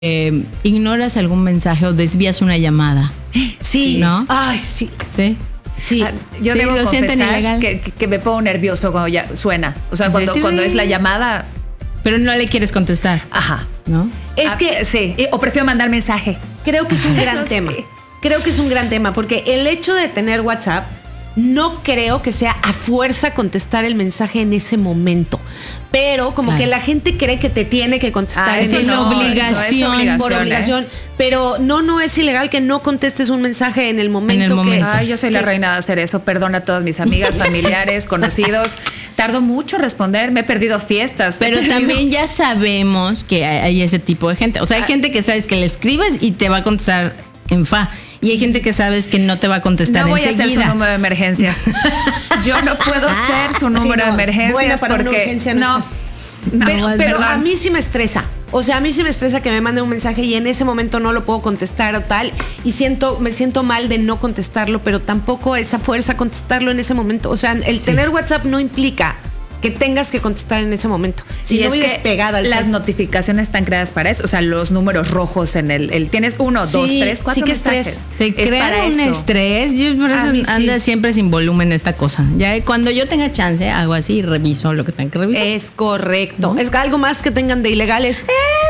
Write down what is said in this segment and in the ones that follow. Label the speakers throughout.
Speaker 1: ignoras algún mensaje o desvías una llamada.
Speaker 2: Sí.
Speaker 1: ¿No?
Speaker 2: Ay, sí.
Speaker 1: Sí.
Speaker 2: Sí.
Speaker 3: Yo
Speaker 1: Sí,
Speaker 3: debo
Speaker 1: lo sienten
Speaker 3: confesar
Speaker 1: ilegal.
Speaker 3: que me pongo nervioso cuando ya suena. O sea,
Speaker 1: Sí.
Speaker 3: cuando es la llamada.
Speaker 1: Pero no le quieres contestar,
Speaker 3: Ajá.
Speaker 1: ¿no?
Speaker 2: Es que
Speaker 3: sí. O prefiero mandar mensaje.
Speaker 2: creo que es un gran
Speaker 3: No
Speaker 2: tema.
Speaker 3: sé.
Speaker 2: Creo que es un gran tema porque el hecho de tener WhatsApp no creo que sea a fuerza contestar el mensaje en ese momento. Pero como
Speaker 1: Claro.
Speaker 2: que la gente cree que te tiene que contestar en
Speaker 1: eso
Speaker 2: ese
Speaker 1: no,
Speaker 2: momento.
Speaker 1: obligación,
Speaker 2: Por obligación. Pero no es ilegal que no contestes un mensaje en el momento.
Speaker 1: En el momento.
Speaker 3: Ay, yo soy la reina de hacer eso. Perdona a todas mis amigas, familiares, conocidos. Tardo mucho en responder. Me he perdido fiestas.
Speaker 1: Pero también ya sabemos que hay ese tipo de gente. O sea, hay gente que sabes que le escribes y te va a contestar en fa. Y hay gente que sabes que no te va a contestar
Speaker 3: no voy
Speaker 1: enseguida.
Speaker 3: a ser su número de emergencias. Yo no puedo ser su número
Speaker 2: Sí, no.
Speaker 3: de emergencias
Speaker 2: Buena para una
Speaker 3: porque
Speaker 2: urgencia
Speaker 3: no.
Speaker 2: estás.
Speaker 3: No,
Speaker 2: Pero
Speaker 3: perdón.
Speaker 2: a mí sí me estresa. O sea, a mí sí me estresa que me manden un mensaje y en ese momento no lo puedo contestar o tal. Y me siento mal de no contestarlo, pero tampoco esa fuerza contestarlo en ese momento. O sea, el tener WhatsApp no implica que tengas que contestar en ese momento. Si
Speaker 3: Y
Speaker 2: no
Speaker 3: es
Speaker 2: vives
Speaker 3: que
Speaker 2: pegada al
Speaker 3: las
Speaker 2: cel.
Speaker 3: notificaciones están creadas para eso. O sea, los números rojos en el tienes 1, 2,
Speaker 2: Sí,
Speaker 3: 3, 4
Speaker 2: sí que
Speaker 3: mensajes.
Speaker 2: estrés.
Speaker 1: Te
Speaker 3: Es
Speaker 1: crea
Speaker 3: para
Speaker 1: un
Speaker 3: eso.
Speaker 1: estrés. Yo por
Speaker 2: A
Speaker 1: eso
Speaker 2: mí sí.
Speaker 1: anda siempre sin volumen esta cosa. Ya cuando yo tenga chance, hago así y reviso lo que tengo que revisar.
Speaker 2: Es correcto.
Speaker 1: ¿No?
Speaker 2: Es algo más que tengan de ilegales.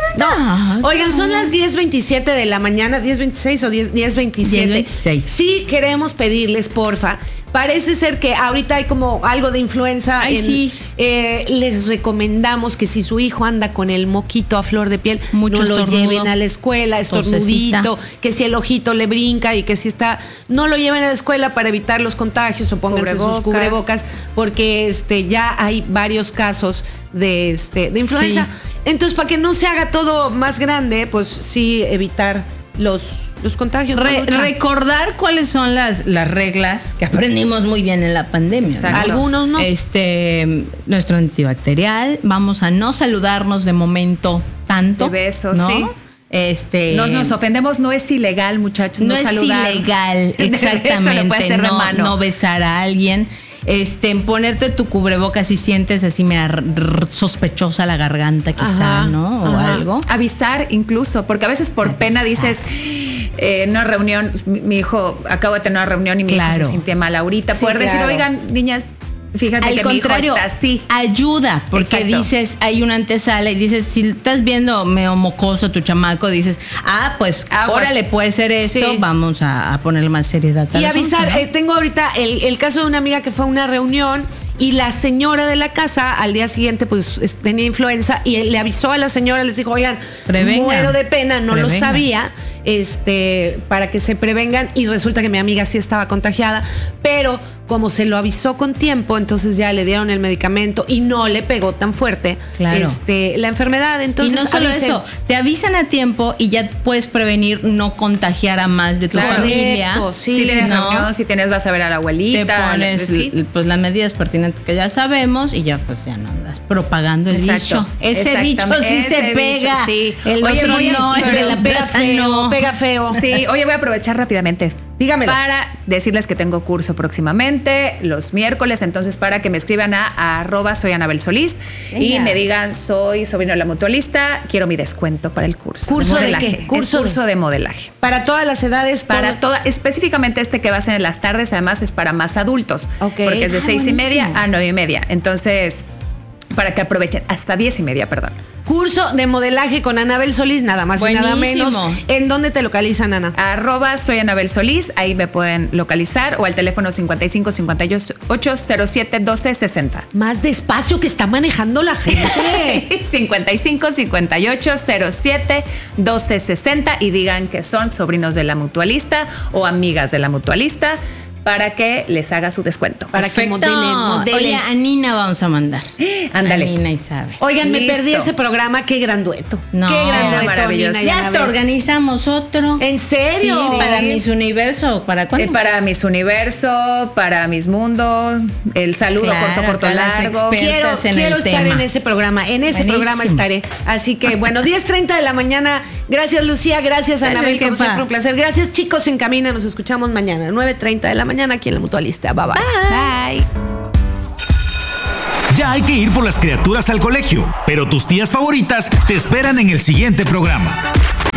Speaker 1: no.
Speaker 2: Oigan, son las 10:27 de la mañana, 10:26 o 10:27.
Speaker 1: 10:26.
Speaker 2: Sí queremos pedirles, porfa. Parece ser que ahorita hay como algo de influenza.
Speaker 1: Ay, sí.
Speaker 2: Les recomendamos que si su hijo anda con el moquito a flor de piel,
Speaker 1: Mucho
Speaker 2: no lo
Speaker 1: estornudo,
Speaker 2: lleven a la escuela, estornudito,
Speaker 1: tosecita.
Speaker 2: que si el ojito le brinca y que si está, no lo lleven a la escuela para evitar los contagios o pónganse sus cubrebocas, porque ya hay varios casos de influenza.
Speaker 1: Sí.
Speaker 2: Entonces, para que no se haga todo más grande, pues sí evitar los contagios.
Speaker 1: Recordar cuáles son las reglas que aprendimos muy bien en la pandemia.
Speaker 3: Exacto.
Speaker 2: Algunos no.
Speaker 1: Nuestro antibacterial, vamos a no saludarnos de momento tanto.
Speaker 3: De besos,
Speaker 1: ¿no?
Speaker 3: sí. Nos ofendemos, no es ilegal, muchachos,
Speaker 1: no
Speaker 3: no
Speaker 1: es
Speaker 3: saludar.
Speaker 1: ilegal,
Speaker 3: De beso
Speaker 1: exactamente.
Speaker 3: le puede hacer de mano.
Speaker 1: No besar a alguien. Ponerte tu cubrebocas si sientes así sospechosa la garganta quizá,
Speaker 2: Ajá,
Speaker 1: ¿no? O
Speaker 2: ajá.
Speaker 1: algo.
Speaker 3: Avisar incluso, porque a veces por pena dices, en una reunión, mi hijo acaba de tener una reunión y mi hijo
Speaker 1: Claro.
Speaker 3: se siente mal ahorita.
Speaker 2: Sí,
Speaker 3: Poder decir,
Speaker 2: claro.
Speaker 3: oigan, niñas, fíjate
Speaker 1: Al
Speaker 3: que
Speaker 1: contrario,
Speaker 3: mi hijo está así.
Speaker 1: ayuda, porque
Speaker 3: Exacto.
Speaker 1: dices, hay una antesala y dices, si estás viendo medio mocoso a tu chamaco, dices, pues
Speaker 3: Aguas.
Speaker 1: órale, puede ser esto,
Speaker 2: Sí.
Speaker 1: vamos a ponerle más seriedad al
Speaker 2: Y
Speaker 1: asunto,
Speaker 2: avisar,
Speaker 1: ¿no?
Speaker 2: tengo ahorita el caso de una amiga que fue a una reunión y la señora de la casa al día siguiente pues tenía influenza y le avisó a la señora, les dijo, oigan,
Speaker 1: Prevengan.
Speaker 2: muero de pena, no lo
Speaker 1: Prevengan.
Speaker 2: sabía, para que se prevengan, y resulta que mi amiga sí estaba contagiada, pero como se lo avisó con tiempo, entonces ya le dieron el medicamento y no le pegó tan fuerte
Speaker 1: Claro.
Speaker 2: la enfermedad. Entonces,
Speaker 1: y no solo
Speaker 2: avisen.
Speaker 1: eso, te avisan a tiempo y ya puedes prevenir no contagiar a más de tu
Speaker 3: Claro.
Speaker 1: familia.
Speaker 2: Correcto, sí.
Speaker 3: si tienes
Speaker 1: ¿no?
Speaker 3: reunión, si tienes, vas a ver a la
Speaker 1: Te
Speaker 3: abuelita.
Speaker 1: pones
Speaker 3: sí.
Speaker 1: pues las medidas pertinentes que ya sabemos y ya pues ya no andas propagando el
Speaker 3: Exacto.
Speaker 1: bicho. Ese bicho
Speaker 3: Exactamente.
Speaker 1: sí
Speaker 3: Ese
Speaker 1: se
Speaker 3: bicho,
Speaker 1: pega.
Speaker 3: sí.
Speaker 1: El
Speaker 3: Oye,
Speaker 1: otro
Speaker 3: voy a-
Speaker 1: no, el de
Speaker 3: pero
Speaker 1: la
Speaker 2: pega
Speaker 1: plaza
Speaker 2: feo,
Speaker 1: no.
Speaker 2: pega feo.
Speaker 3: Sí, oye, voy a aprovechar rápidamente.
Speaker 2: Dígamelo.
Speaker 3: Para decirles que tengo curso próximamente, los miércoles, entonces para que me escriban a @soyanabelsolís y
Speaker 1: Venga.
Speaker 3: me digan, soy sobrino de la mutualista, quiero mi descuento para el curso.
Speaker 2: ¿Curso de
Speaker 3: modelaje.
Speaker 2: qué?
Speaker 3: Es
Speaker 2: Curso
Speaker 3: curso de modelaje.
Speaker 2: Para todas las edades.
Speaker 3: Para específicamente este que va a ser en las tardes, además es para más adultos,
Speaker 2: Ok.
Speaker 3: porque es de
Speaker 2: Ah,
Speaker 3: 6:30
Speaker 2: buenísimo.
Speaker 3: a 9:30. Entonces, para que aprovechen, hasta 10:30, perdón.
Speaker 2: Curso de modelaje con Anabel Solís, nada más y nada menos.
Speaker 1: Buenísimo.
Speaker 2: ¿En dónde te localizan, Ana?
Speaker 3: @soyanabelsolís, ahí me pueden localizar, o al teléfono 55 58 07 12 60.
Speaker 2: Más despacio que está manejando la gente.
Speaker 3: 55 58 07 12 60 y digan que son sobrinos de la mutualista o amigas de la mutualista para que les haga su descuento.
Speaker 2: Para que
Speaker 1: Perfecto.
Speaker 2: modelen.
Speaker 1: Oye, a Nina vamos a mandar.
Speaker 3: Ándale.
Speaker 1: A Nina Isabel.
Speaker 2: Oigan, me
Speaker 3: Listo.
Speaker 2: perdí ese programa. Qué gran dueto.
Speaker 1: No,
Speaker 2: Qué gran dueto,
Speaker 3: maravilloso.
Speaker 2: Nina y
Speaker 1: Ya hasta
Speaker 2: Anabel.
Speaker 1: organizamos otro.
Speaker 2: ¿En serio?
Speaker 1: Sí, para Miss Universo. ¿Para cuándo?
Speaker 3: Para Miss Universo, para Miss Mundo, el saludo
Speaker 1: Claro,
Speaker 3: corto,
Speaker 1: acá las
Speaker 3: largo.
Speaker 1: expertas. en
Speaker 2: Quiero
Speaker 1: el
Speaker 2: estar
Speaker 1: tema.
Speaker 2: en ese programa. En ese
Speaker 1: Buenísimo.
Speaker 2: programa estaré. Así que, bueno, 10:30 de la mañana. Gracias, Lucía. Gracias, Anabel. Como
Speaker 1: jefa.
Speaker 2: siempre, un placer. Gracias, chicos, en Camina. Nos escuchamos mañana, 9:30 de la mañana, aquí en La Mutualista. Bye, bye.
Speaker 3: Bye.
Speaker 4: Ya hay que ir por las criaturas al colegio, pero tus tías favoritas te esperan en el siguiente programa.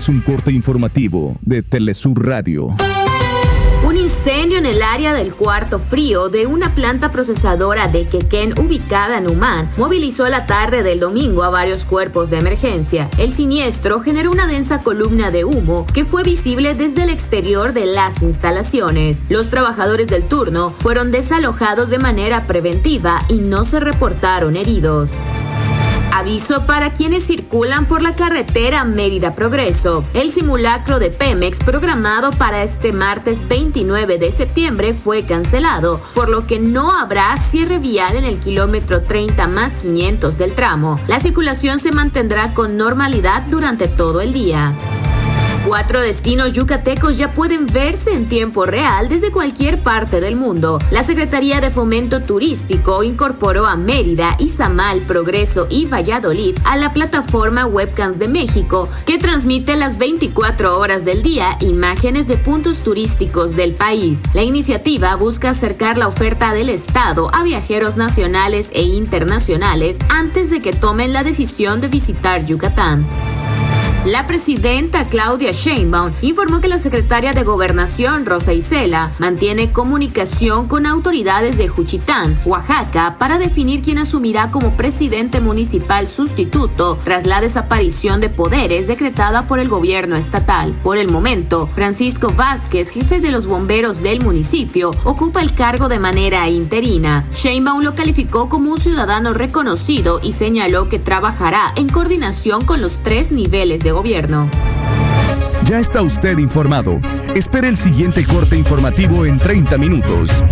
Speaker 4: es un corte informativo de Telesur Radio.
Speaker 5: Un incendio en el área del cuarto frío de una planta procesadora de Quequén ubicada en Umán movilizó la tarde del domingo a varios cuerpos de emergencia. El siniestro generó una densa columna de humo que fue visible desde el exterior de las instalaciones. Los trabajadores del turno fueron desalojados de manera preventiva y no se reportaron heridos. Aviso para quienes circulan por la carretera Mérida-Progreso. El simulacro de Pemex programado para este martes 29 de septiembre fue cancelado, por lo que no habrá cierre vial en el kilómetro 30 más 500 del tramo. La circulación se mantendrá con normalidad durante todo el día. 4 destinos yucatecos ya pueden verse en tiempo real desde cualquier parte del mundo. La Secretaría de Fomento Turístico incorporó a Mérida, Izamal, Progreso y Valladolid a la plataforma Webcams de México, que transmite las 24 horas del día imágenes de puntos turísticos del país. La iniciativa busca acercar la oferta del Estado a viajeros nacionales e internacionales antes de que tomen la decisión de visitar Yucatán. La presidenta Claudia Sheinbaum informó que la secretaria de Gobernación, Rosa Isela, mantiene comunicación con autoridades de Juchitán, Oaxaca, para definir quién asumirá como presidente municipal sustituto tras la desaparición de poderes decretada por el gobierno estatal. Por el momento, Francisco Vázquez, jefe de los bomberos del municipio, ocupa el cargo de manera interina. Sheinbaum lo calificó como un ciudadano reconocido y señaló que trabajará en coordinación con los 3 niveles de gobierno.
Speaker 4: Ya está usted informado. Espere el siguiente corte informativo en 30 minutos.